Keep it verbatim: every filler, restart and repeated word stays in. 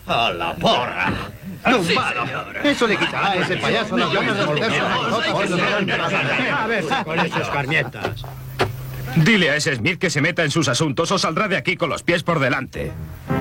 ¡A la porra! Sí, eso le quitará a ese payaso las ganas de meterse A ver, con esas carnietas. Dile a ese Smith que se meta en sus asuntos o saldrá de aquí con los pies por delante.